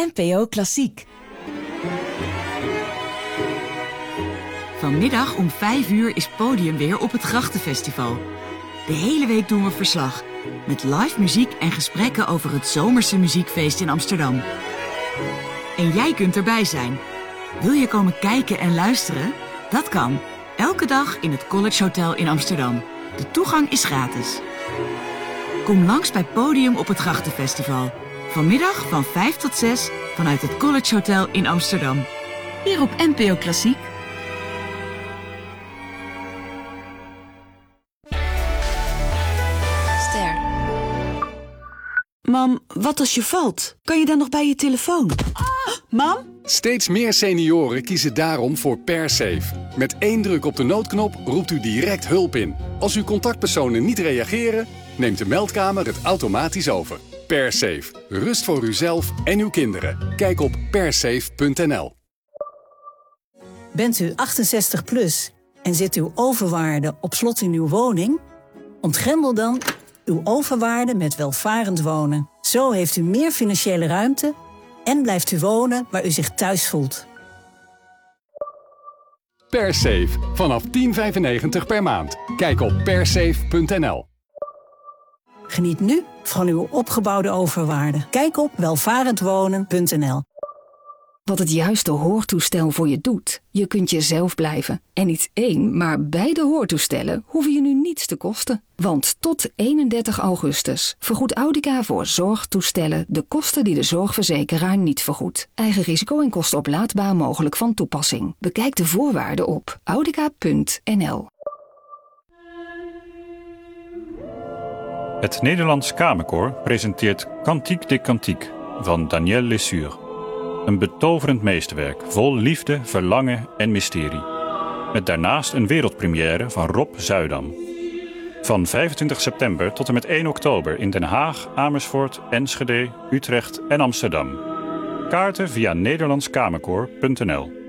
NPO Klassiek. Vanmiddag om 5:00 is Podium weer op het Grachtenfestival. De hele week doen we verslag. Met live muziek en gesprekken over het zomerse muziekfeest in Amsterdam. En jij kunt erbij zijn. Wil je komen kijken en luisteren? Dat kan. Elke dag in het College Hotel in Amsterdam. De toegang is gratis. Kom langs bij Podium op het Grachtenfestival. Vanmiddag van 5 tot 6 vanuit het College Hotel in Amsterdam. Hier op NPO Klassiek. Ster. Mam, wat als je valt? Kan je dan nog bij je telefoon? Mam? Steeds meer senioren kiezen daarom voor PerSafe. Met 1 druk op de noodknop roept u direct hulp in. Als uw contactpersonen niet reageren, neemt de meldkamer het automatisch over. PerSafe. Rust voor uzelf en uw kinderen. Kijk op persafe.nl. Bent u 68 plus en zit uw overwaarde op slot in uw woning? Ontgrendel dan uw overwaarde met welvarend wonen. Zo heeft u meer financiële ruimte en blijft u wonen waar u zich thuis voelt. PerSafe. Vanaf €10,95 per maand. Kijk op persafe.nl. Geniet nu van uw opgebouwde overwaarde. Kijk op welvarendwonen.nl. Wat het juiste hoortoestel voor je doet. Je kunt jezelf blijven. En niet 1, maar beide hoortoestellen hoeven je nu niets te kosten. Want tot 31 augustus vergoedt Audica voor zorgtoestellen de kosten die de zorgverzekeraar niet vergoedt. Eigen risico en kosten oplaadbaar mogelijk van toepassing. Bekijk de voorwaarden op audica.nl. Het Nederlands Kamerkoor presenteert Cantique des Cantiques van Daniel Lesure. Een betoverend meesterwerk vol liefde, verlangen en mysterie. Met daarnaast een wereldpremière van Rob Zuidam. Van 25 september tot en met 1 oktober in Den Haag, Amersfoort, Enschede, Utrecht en Amsterdam. Kaarten via nederlandskamerkoor.nl.